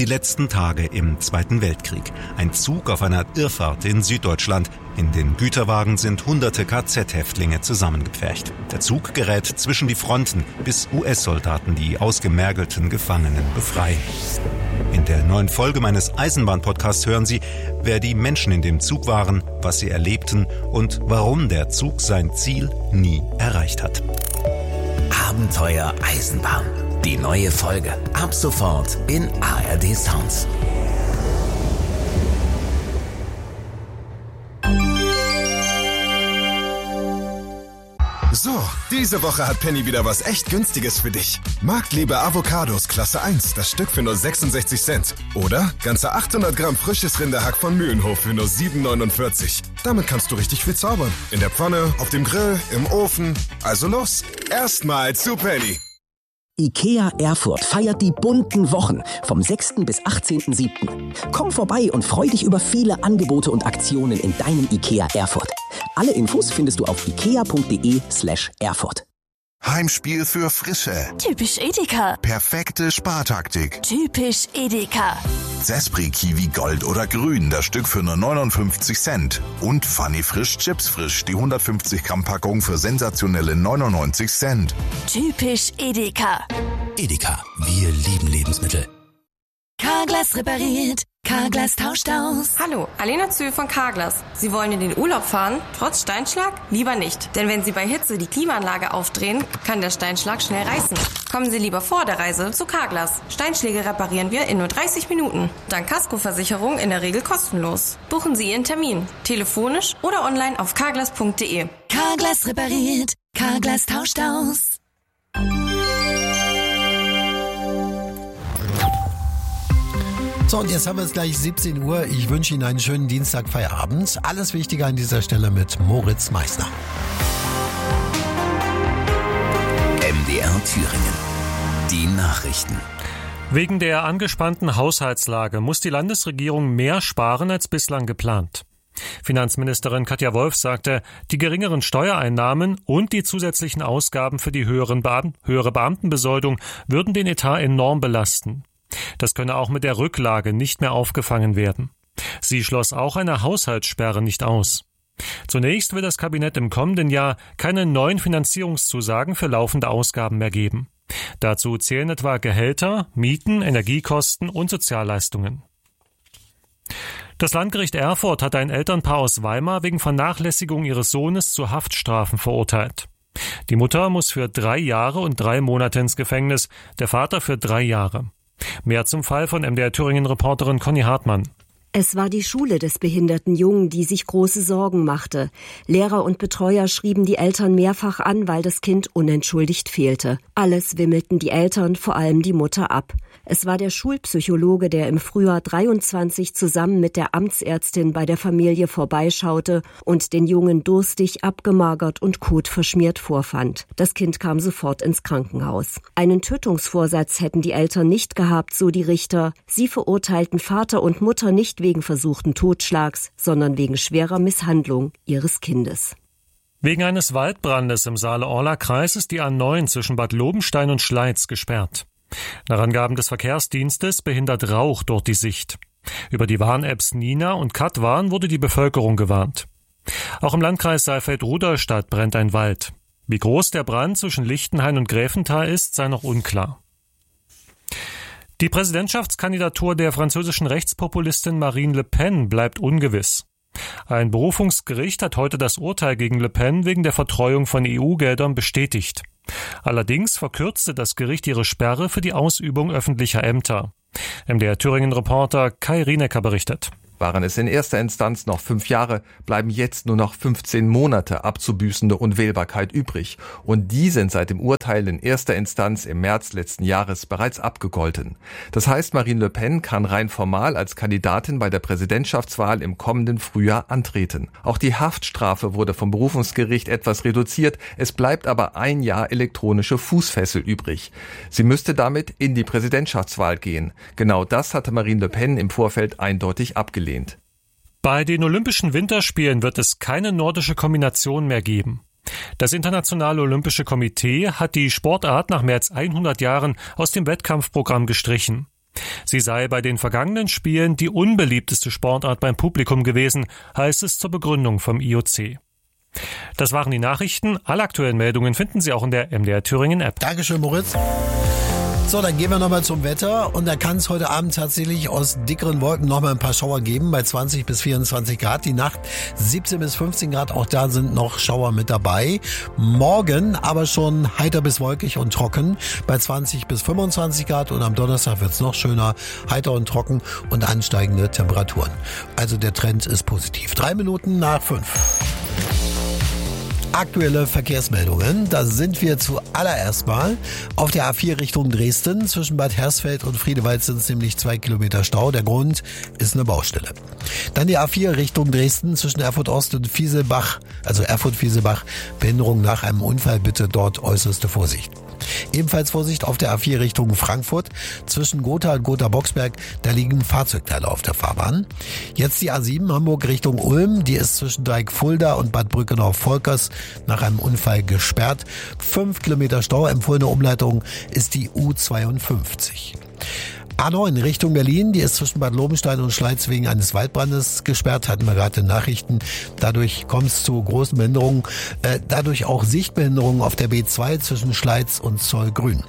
Die letzten Tage im Zweiten Weltkrieg. Ein Zug auf einer Irrfahrt in Süddeutschland. In den Güterwagen sind hunderte KZ-Häftlinge zusammengepfercht. Der Zug gerät zwischen die Fronten, bis US-Soldaten die ausgemergelten Gefangenen befreien. In der neuen Folge meines Eisenbahn-Podcasts hören Sie, wer die Menschen in dem Zug waren, was sie erlebten und warum der Zug sein Ziel nie erreicht hat. Abenteuer Eisenbahn. Die neue Folge. Ab sofort in ARD Sounds. So, diese Woche hat Penny wieder was echt Günstiges für dich. Marktliebe Avocados Klasse 1, das Stück für nur 66 Cent. Oder ganze 800 Gramm frisches Rinderhack von Mühlenhof für nur 7,49. Damit kannst du richtig viel zaubern. In der Pfanne, auf dem Grill, im Ofen. Also los, erstmal zu Penny. IKEA Erfurt feiert die bunten Wochen vom 6. bis 18.07. Komm vorbei und freu dich über viele Angebote und Aktionen in deinem IKEA Erfurt. Alle Infos findest du auf ikea.de/Erfurt. Heimspiel für Frische. Typisch Edeka. Perfekte Spartaktik. Typisch Edeka. Zespri Kiwi Gold oder Grün, das Stück für nur 59 Cent. Und Funny Frisch Chips Frisch, die 150 Gramm Packung für sensationelle 99 Cent. Typisch Edeka. Edeka, wir lieben Lebensmittel. Carglass repariert. Carglass tauscht aus. Hallo, Alena Zühl von Carglass. Sie wollen in den Urlaub fahren, trotz Steinschlag? Lieber nicht. Denn wenn Sie bei Hitze die Klimaanlage aufdrehen, kann der Steinschlag schnell reißen. Kommen Sie lieber vor der Reise zu Carglass. Steinschläge reparieren wir in nur 30 Minuten. Dank Kaskoversicherung in der Regel kostenlos. Buchen Sie Ihren Termin. Telefonisch oder online auf carglass.de. Carglass repariert. Carglass tauscht aus. So, und jetzt haben wir es gleich 17 Uhr. Ich wünsche Ihnen einen schönen Dienstag, Feierabend. Alles Wichtige an dieser Stelle mit Moritz Meissner. MDR Thüringen. Die Nachrichten. Wegen der angespannten Haushaltslage muss die Landesregierung mehr sparen als bislang geplant. Finanzministerin Katja Wolf sagte, die geringeren Steuereinnahmen und die zusätzlichen Ausgaben für die höhere Beamtenbesoldung würden den Etat enorm belasten. Das könne auch mit der Rücklage nicht mehr aufgefangen werden. Sie schloss auch eine Haushaltssperre nicht aus. Zunächst will das Kabinett im kommenden Jahr keine neuen Finanzierungszusagen für laufende Ausgaben mehr geben. Dazu zählen etwa Gehälter, Mieten, Energiekosten und Sozialleistungen. Das Landgericht Erfurt hat ein Elternpaar aus Weimar wegen Vernachlässigung ihres Sohnes zu Haftstrafen verurteilt. Die Mutter muss für 3 Jahre und 3 Monate ins Gefängnis, der Vater für 3 Jahre. Mehr zum Fall von MDR Thüringen-Reporterin Conny Hartmann. Es war die Schule des behinderten Jungen, die sich große Sorgen machte. Lehrer und Betreuer schrieben die Eltern mehrfach an, weil das Kind unentschuldigt fehlte. Alles wimmelten die Eltern, vor allem die Mutter, ab. Es war der Schulpsychologe, der im Frühjahr 23 zusammen mit der Amtsärztin bei der Familie vorbeischaute und den Jungen durstig, abgemagert und kotverschmiert vorfand. Das Kind kam sofort ins Krankenhaus. Einen Tötungsvorsatz hätten die Eltern nicht gehabt, so die Richter. Sie verurteilten Vater und Mutter nicht wegen versuchten Totschlags, sondern wegen schwerer Misshandlung ihres Kindes. Wegen eines Waldbrandes im Saale-Orla-Kreis ist die A9 zwischen Bad Lobenstein und Schleiz gesperrt. Nach Angaben des Verkehrsdienstes behindert Rauch dort die Sicht. Über die Warn-Apps Nina und Katwarn wurde die Bevölkerung gewarnt. Auch im Landkreis Saalfeld-Rudolstadt brennt ein Wald. Wie groß der Brand zwischen Lichtenhain und Gräfenthal ist, sei noch unklar. Die Präsidentschaftskandidatur der französischen Rechtspopulistin Marine Le Pen bleibt ungewiss. Ein Berufungsgericht hat heute das Urteil gegen Le Pen wegen der Vertreuung von EU-Geldern bestätigt. Allerdings verkürzte das Gericht ihre Sperre für die Ausübung öffentlicher Ämter. MDR Thüringen-Reporter Kai Rienecker berichtet. Waren es in erster Instanz noch 5 Jahre, bleiben jetzt nur noch 15 Monate abzubüßende Unwählbarkeit übrig. Und die sind seit dem Urteil in erster Instanz im März letzten Jahres bereits abgegolten. Das heißt, Marine Le Pen kann rein formal als Kandidatin bei der Präsidentschaftswahl im kommenden Frühjahr antreten. Auch die Haftstrafe wurde vom Berufungsgericht etwas reduziert. Es bleibt aber 1 Jahr elektronische Fußfessel übrig. Sie müsste damit in die Präsidentschaftswahl gehen. Genau das hatte Marine Le Pen im Vorfeld eindeutig abgelehnt. Bei den Olympischen Winterspielen wird es keine nordische Kombination mehr geben. Das Internationale Olympische Komitee hat die Sportart nach mehr als 100 Jahren aus dem Wettkampfprogramm gestrichen. Sie sei bei den vergangenen Spielen die unbeliebteste Sportart beim Publikum gewesen, heißt es zur Begründung vom IOC. Das waren die Nachrichten. Alle aktuellen Meldungen finden Sie auch in der MDR Thüringen App. Dankeschön, Moritz. So, dann gehen wir nochmal zum Wetter und da kann es heute Abend tatsächlich aus dickeren Wolken nochmal ein paar Schauer geben bei 20 bis 24 Grad. Die Nacht 17 bis 15 Grad, auch da sind noch Schauer mit dabei. Morgen aber schon heiter bis wolkig und trocken bei 20 bis 25 Grad und am Donnerstag wird es noch schöner, heiter und trocken und ansteigende Temperaturen. Also der Trend ist positiv. 3 Minuten nach 5. Aktuelle Verkehrsmeldungen. Da sind wir zuallererst mal auf der A4 Richtung Dresden. Zwischen Bad Hersfeld und Friedewald sind es nämlich 2 Kilometer Stau. Der Grund ist eine Baustelle. Dann die A4 Richtung Dresden zwischen Erfurt Ost und Fieselbach, also Erfurt-Fieselbach. Behinderung nach einem Unfall, bitte dort äußerste Vorsicht. Ebenfalls Vorsicht auf der A4 Richtung Frankfurt. Zwischen Gotha und Gotha-Boxberg, da liegen Fahrzeugteile auf der Fahrbahn. Jetzt die A7 Hamburg Richtung Ulm. Die ist zwischen Dreieck-Fulda und Bad Brückenau-Volkers nach einem Unfall gesperrt. 5 Kilometer Stau. Empfohlene Umleitung ist die U52. A9 Richtung Berlin, die ist zwischen Bad Lobenstein und Schleiz wegen eines Waldbrandes gesperrt, hatten wir gerade Nachrichten. Dadurch kommt es zu großen Behinderungen, dadurch auch Sichtbehinderungen auf der B2 zwischen Schleiz und Zollgrün.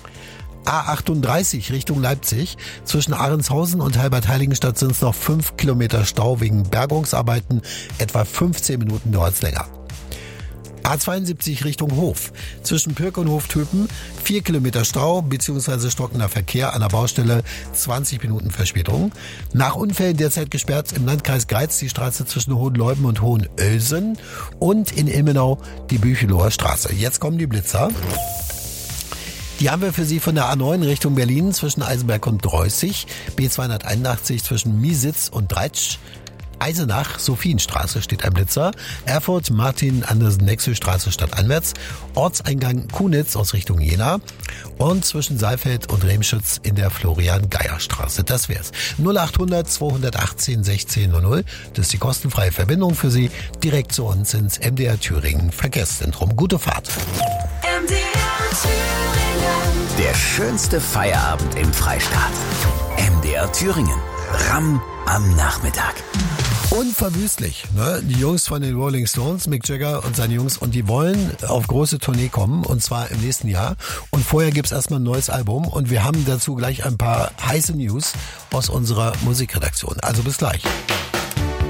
A38 Richtung Leipzig, zwischen Ahrendshausen und Halbert-Heiligenstadt sind es noch 5 Kilometer Stau wegen Bergungsarbeiten, etwa 15 Minuten dauert es länger. A72 Richtung Hof. Zwischen Pirk und Hoftöpen 4 Kilometer Stau bzw. stockender Verkehr an der Baustelle, 20 Minuten Verspätung. Nach Unfällen derzeit gesperrt im Landkreis Greiz die Straße zwischen Hohenleuben und Hohenölsen und in Ilmenau die Bücheloher Straße. Jetzt kommen die Blitzer. Die haben wir für Sie von der A9 Richtung Berlin zwischen Eisenberg und Dreußig, B281 zwischen Miesitz und Dreitsch, Eisenach, Sophienstraße steht ein Blitzer, Erfurt, Martin-Andersen-Nexö-Straße stadtanwärts, Ortseingang Kunitz aus Richtung Jena und zwischen Saalfeld und Remschütz in der Florian-Geier-Straße. Das wär's. 0800 218 1600. Das ist die kostenfreie Verbindung für Sie direkt zu uns ins MDR Thüringen Verkehrszentrum. Gute Fahrt. MDR Thüringen. Der schönste Feierabend im Freistaat. MDR Thüringen. Ram am Nachmittag. Unverwüstlich, ne? Die Jungs von den Rolling Stones, Mick Jagger und seine Jungs, und die wollen auf große Tournee kommen, und zwar im nächsten Jahr. Und vorher gibt's erstmal ein neues Album und wir haben dazu gleich ein paar heiße News aus unserer Musikredaktion. Also bis gleich.